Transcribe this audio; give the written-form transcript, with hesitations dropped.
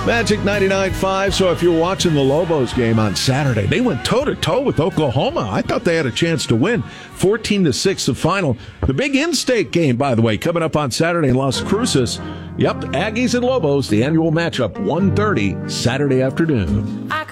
Magic 99.5. So if you're watching the Lobos game on Saturday, they went toe-to-toe with Oklahoma. I thought they had a chance to win. 14-6 the final. The big in-state game, by the way, coming up on Saturday in Las Cruces. Yep, Aggies and Lobos, the annual matchup, 1:30 Saturday afternoon.